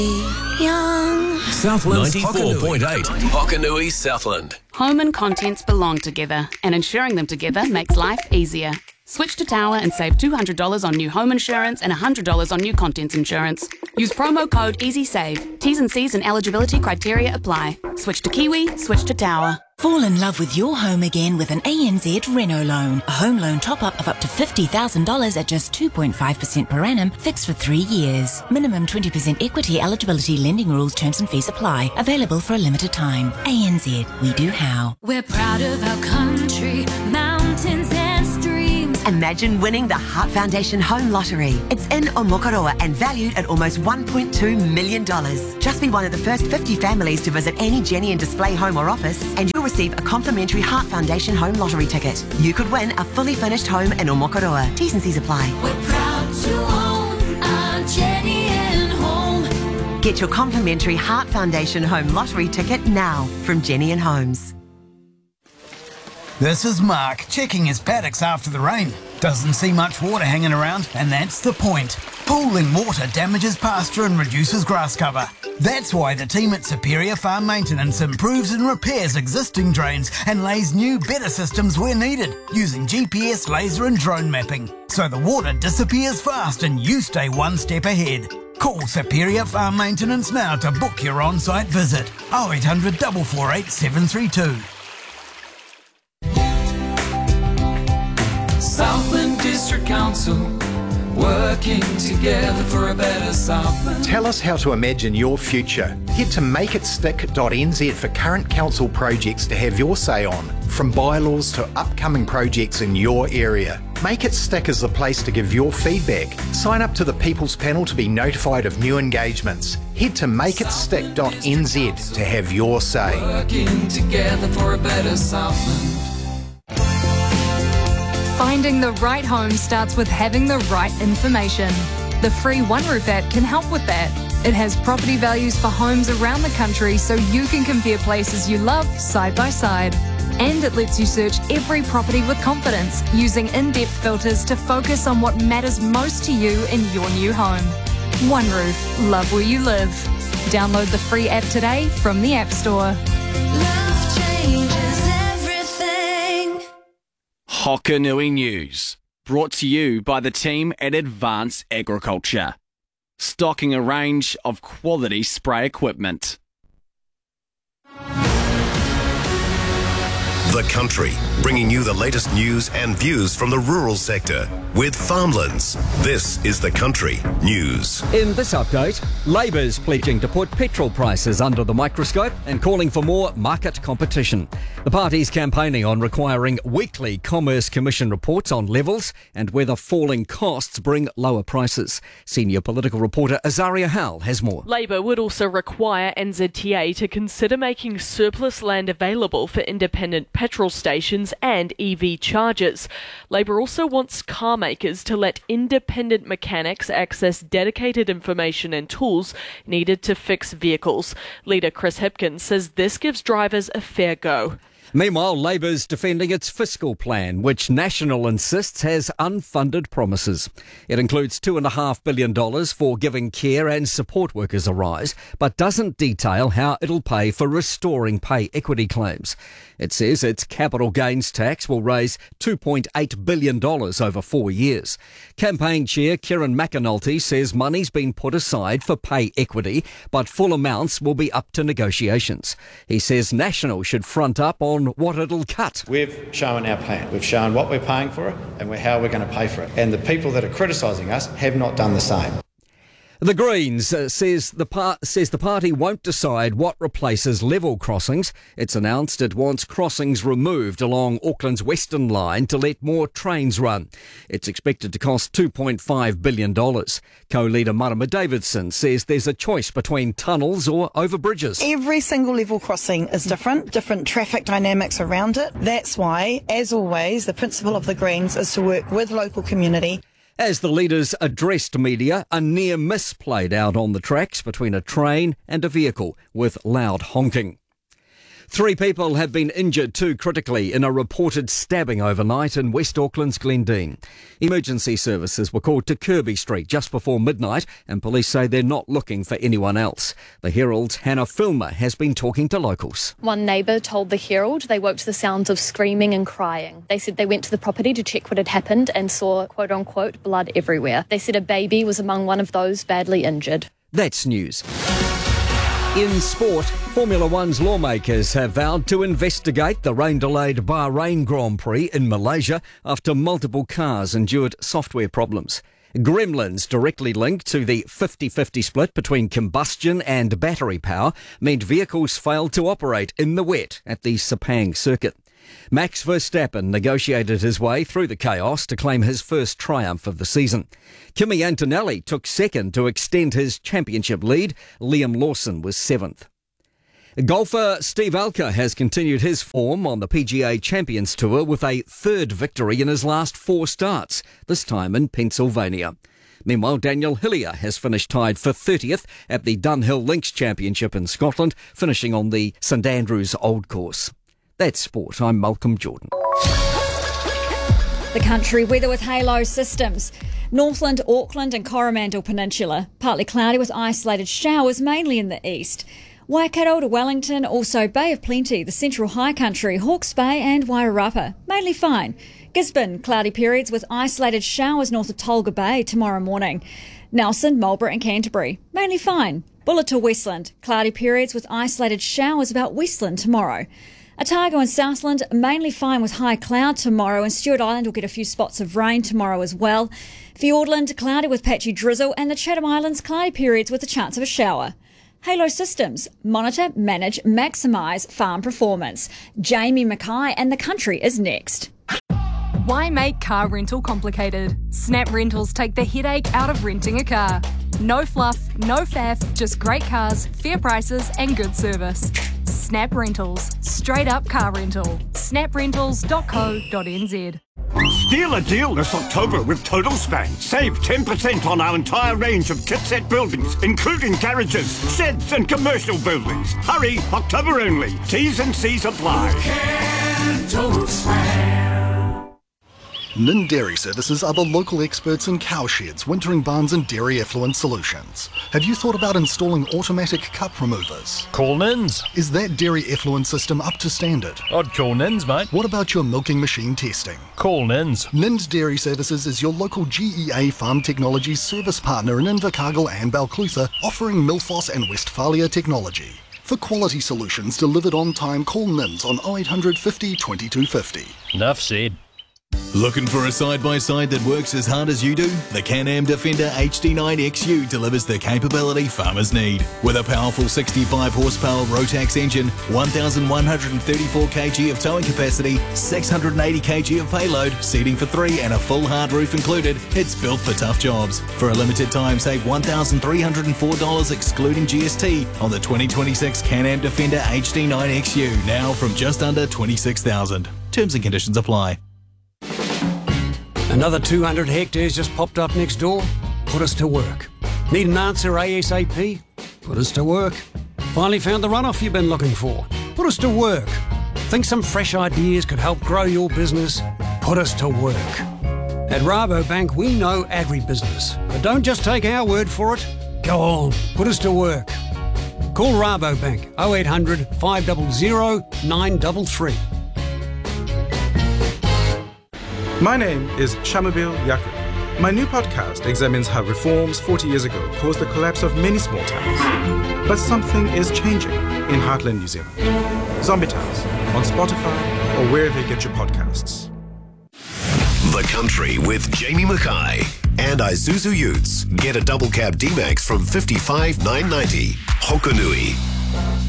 Young. Southland's 94.8. Hokanui, Southland. Home and contents belong together, and insuring them together makes life easier. Switch to Tower and save $200 on new home insurance and $100 on new contents insurance. Use promo code EasySave. T's and C's and eligibility criteria apply. Switch to Kiwi, switch to Tower. Fall in love with your home again with an ANZ Reno loan. A home loan top-up of up to $50,000 at just 2.5% per annum, fixed for 3 years. Minimum 20% equity eligibility, lending rules, terms and fees apply. Available for a limited time. ANZ, we do how. We're proud of our country, mountains and streams. Imagine winning the Heart Foundation Home Lottery. It's in Omokoroa and valued at almost $1.2 million. Just be one of the first 50 families to visit any Jenny and Display home or office, and you'll receive a complimentary Heart Foundation Home Lottery ticket. You could win a fully furnished home in Omokoroa. T's and C's apply. We're proud to own our Jenny and Home. Get your complimentary Heart Foundation Home Lottery ticket now from Jenny and Homes. This is Mark, checking his paddocks after the rain. Doesn't see much water hanging around, and that's the point. Pooling water damages pasture and reduces grass cover. That's why the team at Superior Farm Maintenance improves and repairs existing drains and lays new, better systems where needed, using GPS, laser and drone mapping. So the water disappears fast and you stay one step ahead. Call Superior Farm Maintenance now to book your on-site visit. 0800 448 732. Southland District Council, working together for a better Southland. Tell us how to imagine your future. Head to makeitstick.nz for current council projects to have your say on, from bylaws to upcoming projects in your area. Make It Stick is the place to give your feedback. Sign up to the People's Panel to be notified of new engagements. Head to makeitstick.nz to have your say. Working together for a better Southland. Finding the right home starts with having the right information. The free OneRoof app can help with that. It has property values for homes around the country so you can compare places you love side by side. And it lets you search every property with confidence, using in-depth filters to focus on what matters most to you in your new home. OneRoof, love where you live. Download the free app today from the App Store. Love changes everything. Hokanui News, brought to you by the team at Advance Agriculture, stocking a range of quality spray equipment. The Country, bringing you the latest news and views from the rural sector with Farmlands. This is The Country News. In this update, Labour's pledging to put petrol prices under the microscope and calling for more market competition. The party's campaigning on requiring weekly Commerce Commission reports on levels and whether falling costs bring lower prices. Senior political reporter Azaria Howell has more. Labour would also require NZTA to consider making surplus land available for independent petrol stations and EV chargers. Labour also wants car makers to let independent mechanics access dedicated information and tools needed to fix vehicles. Leader Chris Hipkins says this gives drivers a fair go. Meanwhile, Labour's defending its fiscal plan, which National insists has unfunded promises. It includes $2.5 billion for giving care and support workers a rise, but doesn't detail how it'll pay for restoring pay equity claims. It says its capital gains tax will raise $2.8 billion over 4 years. Campaign chair Kieran McAnulty says money's been put aside for pay equity, but full amounts will be up to negotiations. He says National should front up on what it'll cut. We've shown our plan. We've shown what we're paying for it and how we're going to pay for it. And the people that are criticising us have not done the same. The Greens says the party won't decide what replaces level crossings. It's announced it wants crossings removed along Auckland's Western Line to let more trains run. It's expected to cost $2.5 billion. Co-leader Marama Davidson says there's a choice between tunnels or over bridges. Every single level crossing is different traffic dynamics around it. That's why, as always, the principle of the Greens is to work with local community. As the leaders addressed media, a near miss played out on the tracks between a train and a vehicle with loud honking. 3 people have been injured too critically in a reported stabbing overnight in West Auckland's Glendine. Emergency services were called to Kirby Street just before midnight, and police say they're not looking for anyone else. The Herald's Hannah Filmer has been talking to locals. One neighbour told the Herald they woke to the sounds of screaming and crying. They said they went to the property to check what had happened and saw, quote-unquote, blood everywhere. They said a baby was among one of those badly injured. That's news. In sport, Formula One's lawmakers have vowed to investigate the rain-delayed Bahrain Grand Prix in Malaysia after multiple cars endured software problems. Gremlins, directly linked to the 50-50 split between combustion and battery power, meant vehicles failed to operate in the wet at the Sepang circuit. Max Verstappen negotiated his way through the chaos to claim his first triumph of the season. Kimi Antonelli took second to extend his championship lead. Liam Lawson was 7th. Golfer Steve Alker has continued his form on the PGA Champions Tour with a third victory in his last 4 starts, this time in Pennsylvania. Meanwhile, Daniel Hillier has finished tied for 30th at the Dunhill Links Championship in Scotland, finishing on the St Andrews Old Course. That's sport. I'm Malcolm Jordan. The country weather with Halo Systems. Northland, Auckland and Coromandel Peninsula. Partly cloudy with isolated showers, mainly in the east. Waikato to Wellington, also Bay of Plenty, the Central High Country, Hawke's Bay and Wairarapa. Mainly fine. Gisborne, cloudy periods with isolated showers north of Tolga Bay tomorrow morning. Nelson, Marlborough and Canterbury. Mainly fine. Bulla to Westland, cloudy periods with isolated showers about Westland tomorrow. Otago and Southland, mainly fine with high cloud tomorrow, and Stewart Island will get a few spots of rain tomorrow as well. Fiordland, cloudy with patchy drizzle, and the Chatham Islands, cloudy periods with a chance of a shower. Halo Systems, monitor, manage, maximise farm performance. Jamie Mackay and the country is next. Why make car rental complicated? Snap Rentals take the headache out of renting a car. No fluff, no faff, just great cars, fair prices and good service. Snap Rentals, straight up car rental. snaprentals.co.nz. Steal a deal this October with Total Span. Save 10% on our entire range of kitset buildings, including garages, sheds and commercial buildings. Hurry, October only. T's and C's apply. Total Span. Nin Dairy Services are the local experts in cow sheds, wintering barns and dairy effluent solutions. Have you thought about installing automatic cup removers? Call Nins. Is that dairy effluent system up to standard? I'd call Nins, mate. What about your milking machine testing? Call Nins. Nins Dairy Services is your local GEA Farm Technology service partner in Invercargill and Balclutha, offering Milfoss and Westphalia technology. For quality solutions delivered on time, call Nins on 0800 50 2250. Enough said. Looking for a side-by-side that works as hard as you do? The Can-Am Defender HD9 XU delivers the capability farmers need. With a powerful 65 horsepower Rotax engine, 1,134 kg of towing capacity, 680 kg of payload, seating for 3 and a full hard roof included, it's built for tough jobs. For a limited time, save $1,304 excluding GST on the 2026 Can-Am Defender HD9 XU, now from just under $26,000. Terms and conditions apply. Another 200 hectares just popped up next door? Put us to work. Need an answer ASAP? Put us to work. Finally found the runoff you've been looking for? Put us to work. Think some fresh ideas could help grow your business? Put us to work. At Rabobank, we know agribusiness. But don't just take our word for it. Go on, put us to work. Call Rabobank 0800 500 933. My name is Shamabil Yaku. My new podcast examines how reforms 40 years ago caused the collapse of many small towns. But something is changing in Heartland, New Zealand. Zombie Towns, on Spotify or wherever you get your podcasts. The Country with Jamie Mackay and Isuzu Utes. Get a double cab D-Max from $55,990. Hokonui.